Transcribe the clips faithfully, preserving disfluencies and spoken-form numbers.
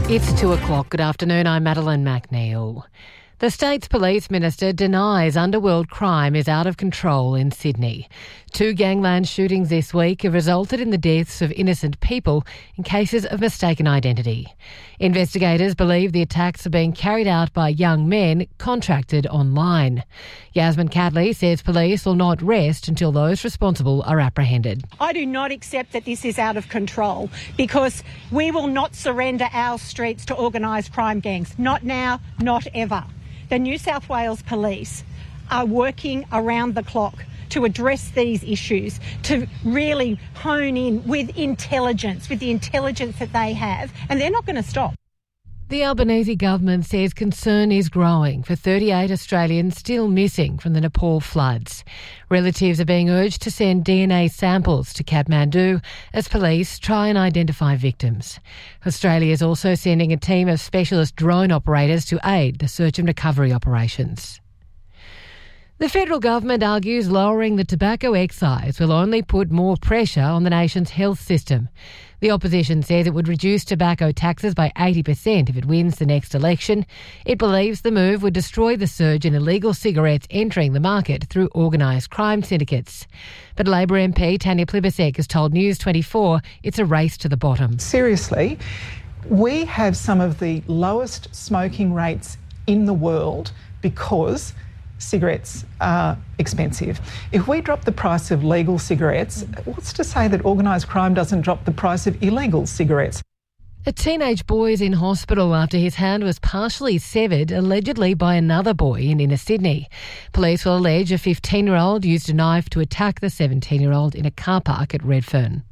It's two o'clock. Good afternoon. I'm Madeline McNeil. The state's police minister denies underworld crime is out of control in Sydney. Two gangland shootings this week have resulted in the deaths of innocent people in cases of mistaken identity. Investigators believe the attacks are being carried out by young men contracted online. Yasmin Catley says police will not rest until those responsible are apprehended. I do not accept that this is out of control because we will not surrender our streets to organised crime gangs. Not now, not ever. The New South Wales Police are working around the clock to address these issues, to really hone in with intelligence, with the intelligence that they have, and they're not going to stop. The Albanese government says concern is growing for thirty-eight Australians still missing from the Nepal floods. Relatives are being urged to send D N A samples to Kathmandu as police try and identify victims. Australia is also sending a team of specialist drone operators to aid the search and recovery operations. The federal government argues lowering the tobacco excise will only put more pressure on the nation's health system. The opposition says it would reduce tobacco taxes by eighty percent if it wins the next election. It believes the move would destroy the surge in illegal cigarettes entering the market through organised crime syndicates. But Labor M P Tanya Plibersek has told News twenty-four it's a race to the bottom. Seriously, we have some of the lowest smoking rates in the world because cigarettes are expensive. If we drop the price of legal cigarettes, what's to say that organised crime doesn't drop the price of illegal cigarettes? A teenage boy is in hospital after his hand was partially severed, allegedly by another boy in inner Sydney. Police will allege a fifteen-year-old used a knife to attack the seventeen-year-old in a car park at Redfern.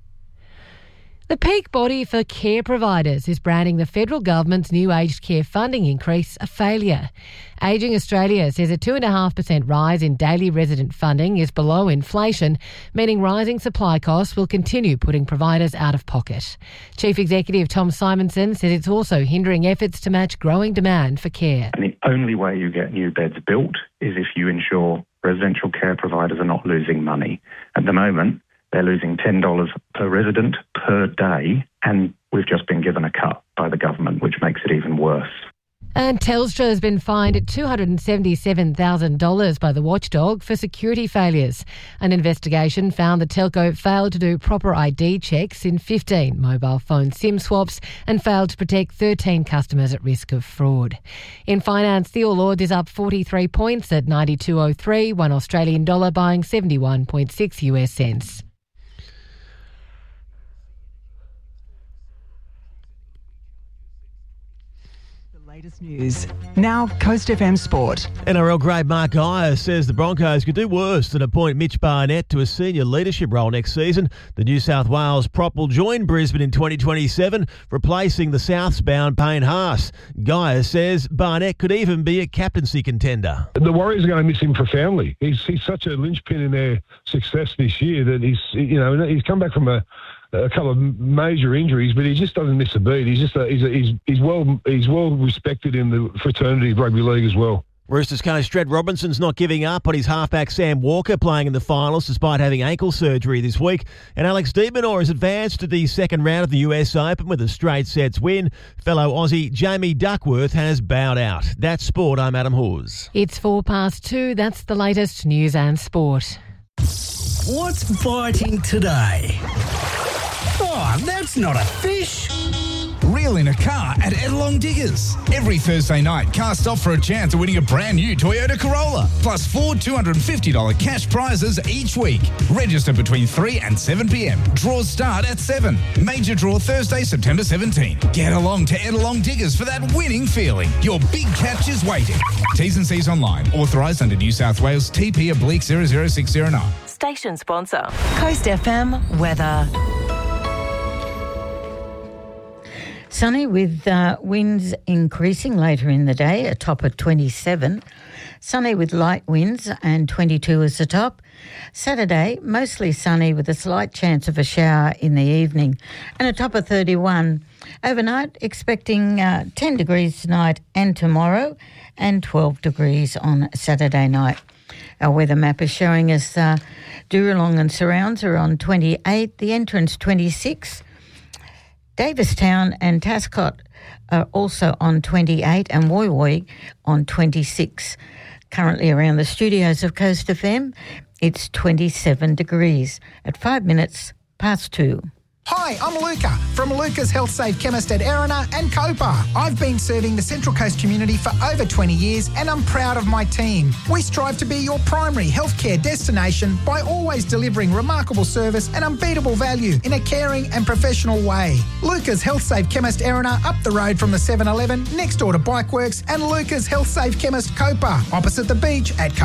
The peak body for care providers is branding the federal government's new aged care funding increase a failure. Ageing Australia says a two point five percent rise in daily resident funding is below inflation, meaning rising supply costs will continue putting providers out of pocket. Chief Executive Tom Simonson says it's also hindering efforts to match growing demand for care. And the only way you get new beds built is if you ensure residential care providers are not losing money. At the moment, they're losing ten dollars per resident per day, and we've just been given a cut by the government, which makes it even worse. And Telstra has been fined at two hundred seventy-seven thousand dollars by the watchdog for security failures. An investigation found the telco failed to do proper I D checks in fifteen mobile phone SIM swaps and failed to protect thirteen customers at risk of fraud. In finance, the All Ords is up forty-three points at ninety-two oh three, one Australian dollar buying seventy-one point six U S cents. Latest news. Now, Coast F M Sport. N R L great Mark Geyer says the Broncos could do worse than appoint Mitch Barnett to a senior leadership role next season. The New South Wales prop will join Brisbane in twenty twenty-seven, replacing the Souths-bound Payne Haas. Geyer says Barnett could even be a captaincy contender. The Warriors are going to miss him profoundly. He's he's such a linchpin in their success this year that he's you know he's come back from a. a couple of major injuries, but he just doesn't miss a beat. He's just a, he's, a, he's he's well he's well respected in the fraternity of rugby league as well. Roosters coach Stred Robinson's not giving up on his halfback Sam Walker playing in the finals despite having ankle surgery this week. And Alex de Minaur has advanced to the second round of the U S Open with a straight sets win. Fellow Aussie Jamie Duckworth has bowed out. That's sport. I'm Adam Hawes. It's four past two. That's the latest news and sport. What's biting today? Oh, that's not a fish. Reel in a car at Edelong Diggers. Every Thursday night, cast off for a chance of winning a brand new Toyota Corolla. Plus four two hundred fifty dollars cash prizes each week. Register between three and seven p.m. Draws start at seven. Major draw Thursday, September seventeenth. Get along to Edelong Diggers for that winning feeling. Your big catch is waiting. T's and C's online. Authorised under New South Wales T P oblique zero zero six zero nine. Station sponsor. Coast F M weather. Sunny with uh, winds increasing later in the day, a top of twenty-seven. Sunny with light winds and twenty-two is the top. Saturday, mostly sunny with a slight chance of a shower in the evening and a top of thirty-one. Overnight, expecting uh, ten degrees tonight and tomorrow and twelve degrees on Saturday night. Our weather map is showing us uh, Dooralong and surrounds are on twenty-eight, the entrance twenty-six. Davistown and Tascott are also on twenty-eight and Woy Woy on twenty-six. Currently around the studios of Coast F M, it's twenty-seven degrees at five minutes past two. Hi, I'm Luca from Luca's Health Safe Chemist at Erina and Copa. I've been serving the Central Coast community for over twenty years and I'm proud of my team. We strive to be your primary healthcare destination by always delivering remarkable service and unbeatable value in a caring and professional way. Luca's Health Safe Chemist Erina up the road from the seven eleven next door to Bikeworks, and Luca's Health Safe Chemist Copa opposite the beach at Copa.